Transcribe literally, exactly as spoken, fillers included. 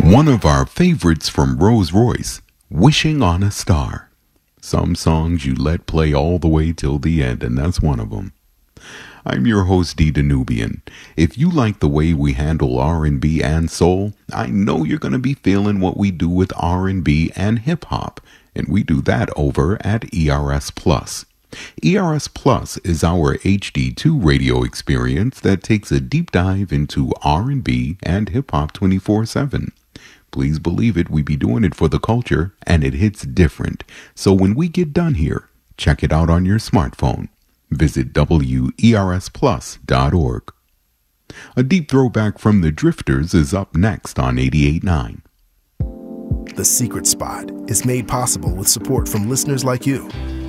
One of our favorites from Rose Royce, Wishing on a Star. Some songs you let play all the way till the end, and that's one of them. I'm your host, D. Danubian. If you like the way we handle R and B and soul, I know you're going to be feeling what we do with R and B and hip-hop, and we do that over at E R S Plus. E R S Plus is our H D two radio experience that takes a deep dive into R and B and hip-hop twenty-four seven. Please believe it, we be doing it for the culture, and it hits different. So when we get done here, check it out on your smartphone. Visit W E R S plus dot org. A deep throwback from the Drifters is up next on eighty-eight point nine. The Secret Spot is made possible with support from listeners like you.